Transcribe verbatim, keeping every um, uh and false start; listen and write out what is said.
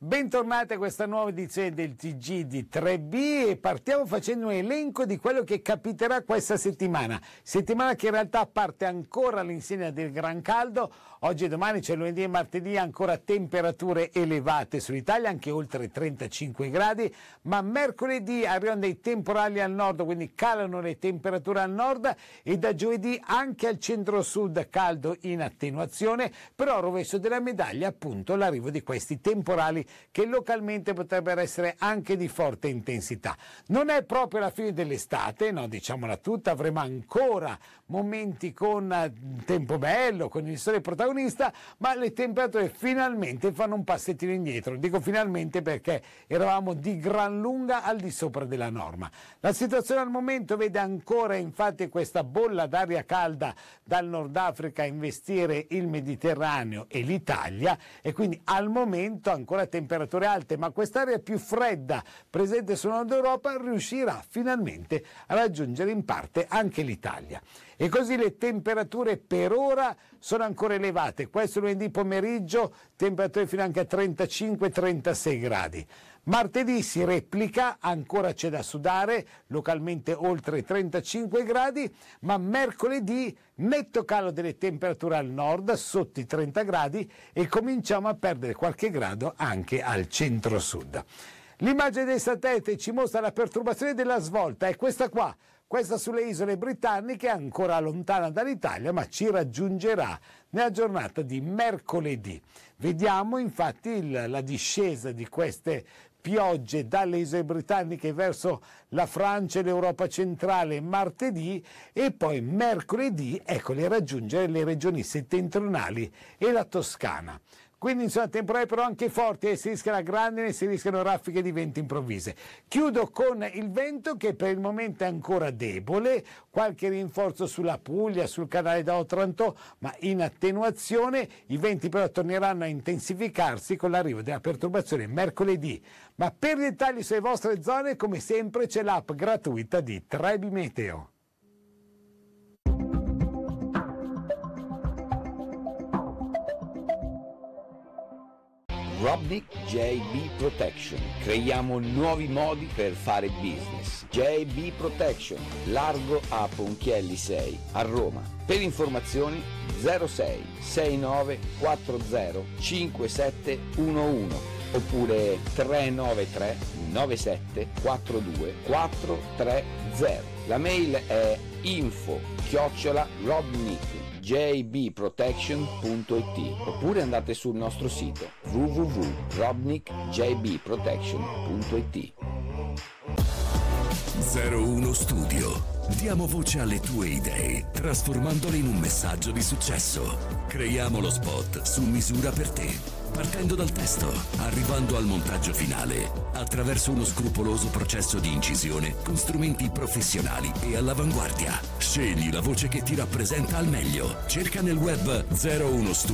Bentornati a questa nuova edizione del T G di tre B e partiamo facendo un elenco di quello che capiterà questa settimana. Settimana che in realtà parte ancora all'insegna del gran caldo. Oggi e domani, c'è lunedì e martedì, ancora temperature elevate sull'Italia, anche oltre trentacinque gradi, ma mercoledì arrivano dei temporali al nord, quindi calano le temperature al nord e da giovedì anche al centro-sud caldo in attenuazione, però al rovescio della medaglia appunto l'arrivo di questi temporali che localmente potrebbero essere anche di forte intensità. Non è proprio la fine dell'estate, no, diciamola tutta, avremo ancora momenti con tempo bello, con il sole protagonista, ma le temperature finalmente fanno un passettino indietro. Dico finalmente perché eravamo di gran lunga al di sopra della norma. La situazione al momento vede ancora infatti questa bolla d'aria calda dal Nord Africa investire il Mediterraneo e l'Italia e quindi al momento ancora temperature alte, ma quest'area più fredda presente sul nord Europa riuscirà finalmente a raggiungere in parte anche l'Italia. E così le temperature per ora sono ancora elevate. Questo lunedì pomeriggio temperature fino anche a trentacinque trentasei gradi. Martedì si replica, ancora c'è da sudare, localmente oltre trentacinque gradi, ma mercoledì netto calo delle temperature al nord, sotto i trenta gradi, e cominciamo a perdere qualche grado anche al centro-sud. L'immagine dei satelliti ci mostra la perturbazione della svolta, è questa qua. Questa sulle isole britanniche, ancora lontana dall'Italia, ma ci raggiungerà nella giornata di mercoledì. Vediamo infatti il, la discesa di queste piogge dalle isole britanniche verso la Francia e l'Europa centrale martedì e poi mercoledì, eccole, raggiungere le regioni settentrionali e la Toscana. Quindi insomma temporali però anche forti, e si rischia la grandine, si rischiano raffiche di vento improvvise. Chiudo con il vento che per il momento è ancora debole, qualche rinforzo sulla Puglia, sul canale d'Otranto, ma in attenuazione. I venti però torneranno a intensificarsi con l'arrivo della perturbazione mercoledì. Ma per i dettagli sulle vostre zone, come sempre, c'è l'app gratuita di tre B Meteo. Robnik J B Protection. Creiamo nuovi modi per fare business. J B Protection, largo a Ponchielli sei, a Roma. Per informazioni zero sei sei nove quattro zero cinque sette uno uno oppure tre nove tre nove sette quattro due quattro tre zero. La mail è info chiocciola robnik j b protection punto i t oppure andate sul nostro sito w w w punto robnik j b protection punto i t. zero uno Studio. Diamo voce alle tue idee, trasformandole in un messaggio di successo. Creiamo lo spot su misura per te, partendo dal testo, arrivando al montaggio finale, attraverso uno scrupoloso processo di incisione con strumenti professionali e all'avanguardia. Scegli la voce che ti rappresenta al meglio. Cerca nel web zero uno Studio